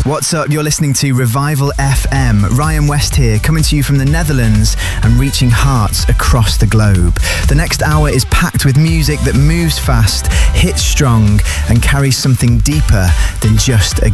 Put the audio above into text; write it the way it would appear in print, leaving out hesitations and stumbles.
What's up? You're listening to Revival FM. Ryan West here, coming to you from the Netherlands and reaching hearts across the globe. The next hour is packed with music that moves fast, hits strong, and carries something deeper than just a